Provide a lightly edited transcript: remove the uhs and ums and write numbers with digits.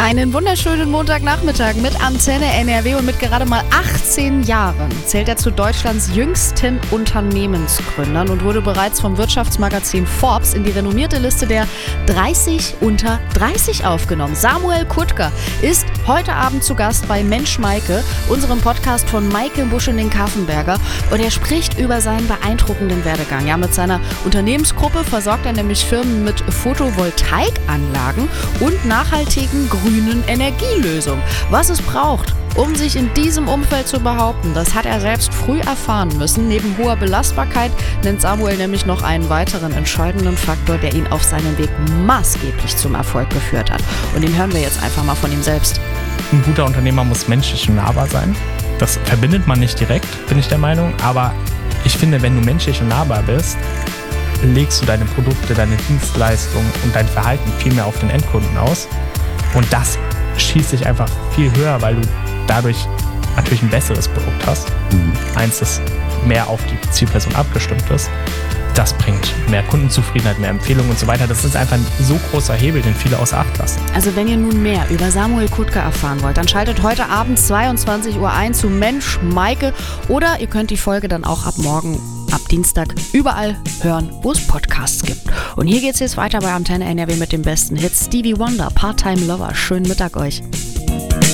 Einen wunderschönen Montagnachmittag mit Antenne NRW und mit gerade mal 18 Jahren zählt er zu Deutschlands jüngsten Unternehmensgründern und wurde bereits vom Wirtschaftsmagazin Forbes in die renommierte Liste der 30 unter 30 aufgenommen. Samuel Kuttger ist heute Abend zu Gast bei Mensch Maike, unserem Podcast von Maike Buschening-Kaffenberger, und er spricht über seinen beeindruckenden Werdegang. Ja, mit seiner Unternehmensgruppe versorgt er nämlich Firmen mit Photovoltaikanlagen und nachhaltigen grünen Energielösungen. Was es braucht, um sich in diesem Umfeld zu behaupten, das hat er selbst früh erfahren müssen. Neben hoher Belastbarkeit nennt Samuel nämlich noch einen weiteren entscheidenden Faktor, der ihn auf seinem Weg maßgeblich zum Erfolg geführt hat. Und den hören wir jetzt einfach mal von ihm selbst. Ein guter Unternehmer muss menschlich und nahbar sein. Das verbindet man nicht direkt, bin ich der Meinung. Aber ich finde, wenn du menschlich und nahbar bist, legst du deine Produkte, deine Dienstleistungen und dein Verhalten viel mehr auf den Endkunden aus. Und das schießt sich einfach viel höher, weil du dadurch natürlich ein besseres Produkt hast. Eins, das mehr auf die Zielperson abgestimmt ist. Das bringt mehr Kundenzufriedenheit, mehr Empfehlungen und so weiter. Das ist einfach ein so großer Hebel, den viele außer Acht lassen. Also wenn ihr nun mehr über Samuel Kuttger erfahren wollt, dann schaltet heute Abend 22 Uhr ein zu Mensch Maike, oder ihr könnt die Folge dann auch ab morgen, ab Dienstag, überall hören, wo es Podcasts gibt. Und hier geht's jetzt weiter bei Antenne NRW mit dem besten Hit. Stevie Wonder, Part-Time Lover. Schönen Mittag euch.